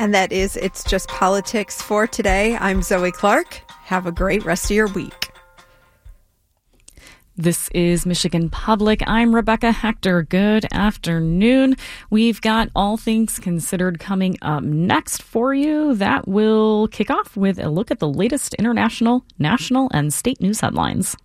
And that is It's Just Politics for today. I'm Zoe Clark. Have a great rest of your week. This is Michigan Public. I'm Rebecca Hector. Good afternoon. We've got All Things Considered coming up next for you. That will kick off with a look at the latest international, national, and state news headlines.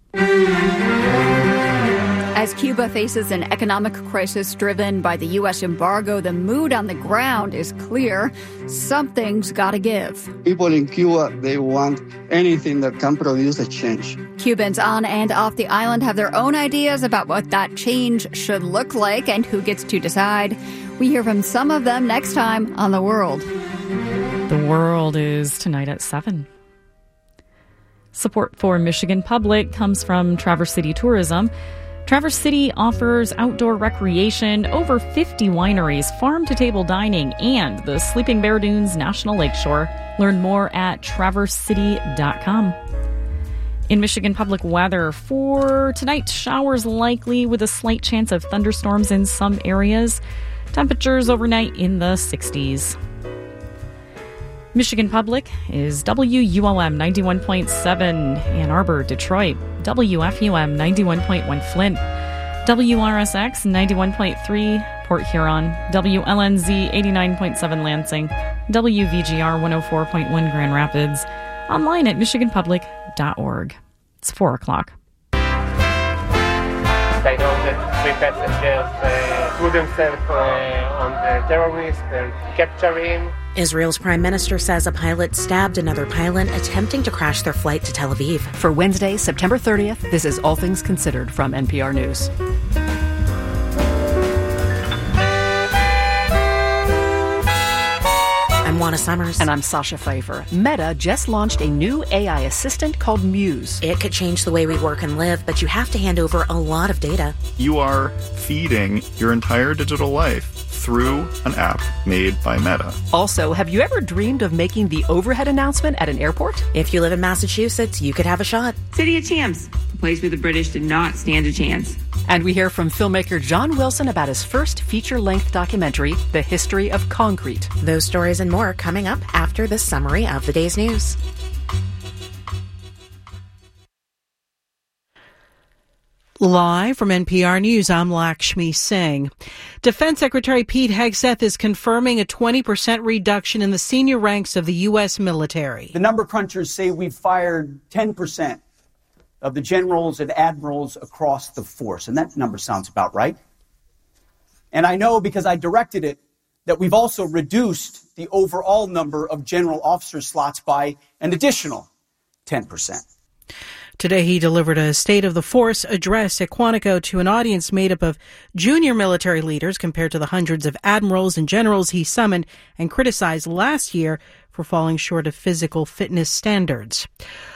As Cuba faces an economic crisis driven by the U.S. embargo, the mood on the ground is clear. Something's got to give. People in Cuba, they want anything that can produce a change. Cubans on and off the island have their own ideas about what that change should look like and who gets to decide. We hear from some of them next time on The World. The World is tonight at 7. Support for Michigan Public comes from Traverse City Tourism. Traverse City offers outdoor recreation, over 50 wineries, farm-to-table dining, and the Sleeping Bear Dunes National Lakeshore. Learn more at traversecity.com. In Michigan Public weather for tonight, showers likely with a slight chance of thunderstorms in some areas. Temperatures overnight in the 60s. Michigan Public is WUOM 91.7 Ann Arbor, Detroit, WFUM 91.1 Flint, WRSX 91.3 Port Huron, WLNZ 89.7 Lansing, WVGR 104.1 Grand Rapids, online at michiganpublic.org. It's 4 o'clock. I know that three passengers threw themselves on the terrorist and captured him. Israel's prime minister says a pilot stabbed another pilot attempting to crash their flight to Tel Aviv. For Wednesday, September 30th, this is All Things Considered from NPR News. I'm Juana Summers. And I'm Sasha Pfeiffer. Meta just launched a new AI assistant called Muse. It could change the way we work and live, but you have to hand over a lot of data. You are feeding your entire digital life through an app made by Meta. Also, have you ever dreamed of making the overhead announcement at an airport? If you live in Massachusetts, you could have a shot. City of Champs, a place where the British did not stand a chance. And we hear from filmmaker John Wilson about his first feature-length documentary, The History of Concrete. Those stories and more coming up after this summary of the day's news. Live from NPR News, I'm Lakshmi Singh. Defense Secretary Pete Hegseth is confirming a 20% reduction in the senior ranks of the U.S. military. The number crunchers say we've fired 10% of the generals and admirals across the force, and that number sounds about right. And I know because I directed it that we've also reduced the overall number of general officer slots by an additional 10%. Today, he delivered a State of the Force address at Quantico to an audience made up of junior military leaders compared to the hundreds of admirals and generals he summoned and criticized last year for falling short of physical fitness standards.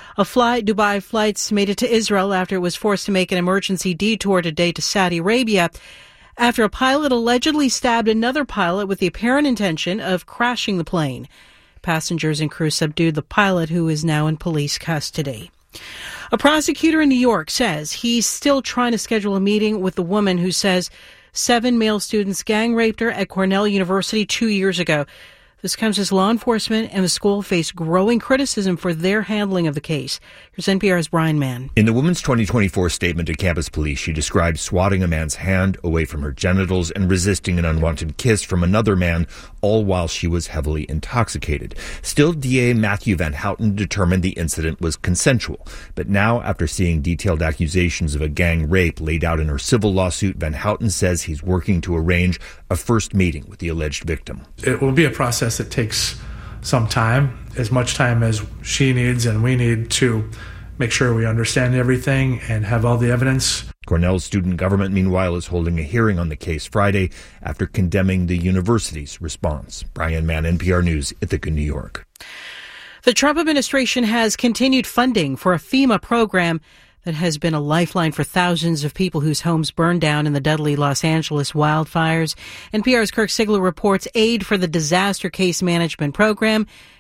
Dubai Flights made it to Israel after it was forced to make an emergency detour today to Saudi Arabia after a pilot allegedly stabbed another pilot with the apparent intention of crashing the plane. Passengers and crew subdued the pilot, who is now in police custody. A prosecutor in New York says he's still trying to schedule a meeting with the woman who says 7 male students gang raped her at Cornell University 2 years ago. This comes as law enforcement and the school face growing criticism for their handling of the case. Here's NPR's Brian Mann. In the woman's 2024 statement to campus police, she described swatting a man's hand away from her genitals and resisting an unwanted kiss from another man, all while she was heavily intoxicated. Still, DA Matthew Van Houten determined the incident was consensual. But now, after seeing detailed accusations of a gang rape laid out in her civil lawsuit, Van Houten says he's working to arrange a first meeting with the alleged victim. It will be a process that takes some time, as much time as she needs and we need to make sure we understand everything and have all the evidence. Cornell's student government, meanwhile, is holding a hearing on the case Friday after condemning the university's response. Brian Mann, NPR News, Ithaca, New York. The Trump administration has continued funding for a FEMA program that has been a lifeline for thousands of people whose homes burned down in the deadly Los Angeles wildfires. NPR's Kirk Sigler reports aid for the Disaster Case Management Program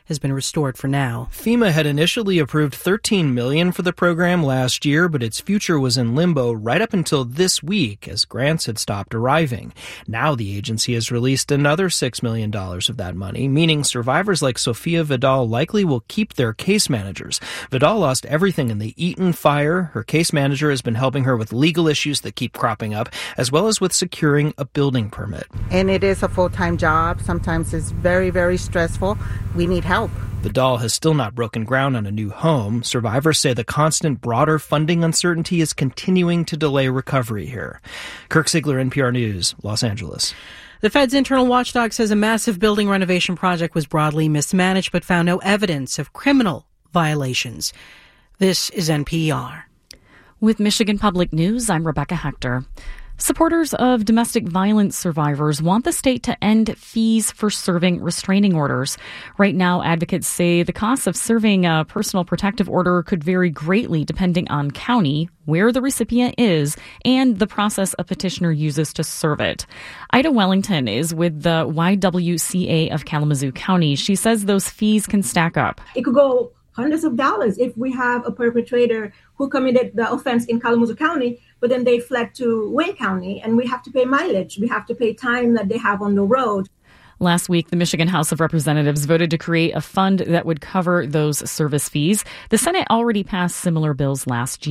has been restored for now. FEMA had initially approved $13 million for the program last year, but its future was in limbo right up until this week as grants had stopped arriving. Now the agency has released another $6 million of that money, meaning survivors like Sofia Vidal likely will keep their case managers. Vidal lost everything in the Eaton fire. Her case manager has been helping her with legal issues that keep cropping up, as well as with securing a building permit. And it is a full-time job. Sometimes it's very, very stressful. We need help. Vidal has still not broken ground on a new home. Survivors say the constant broader funding uncertainty is continuing to delay recovery here. Kirk Siegler, NPR News, Los Angeles. The Fed's internal watchdog says a massive building renovation project was broadly mismanaged but found no evidence of criminal violations. This is NPR. With Michigan Public News, I'm Rebecca Hector. Supporters of domestic violence survivors want the state to end fees for serving restraining orders. Right now, advocates say the cost of serving a personal protective order could vary greatly depending on county, where the recipient is, and the process a petitioner uses to serve it. Ida Wellington is with the YWCA of Kalamazoo County. She says those fees can stack up. It could go hundreds of dollars if we have a perpetrator who committed the offense in Kalamazoo County, but then they fled to Wayne County, and we have to pay mileage. We have to pay time that they have on the road. Last week, the Michigan House of Representatives voted to create a fund that would cover those service fees. The Senate already passed similar bills last year.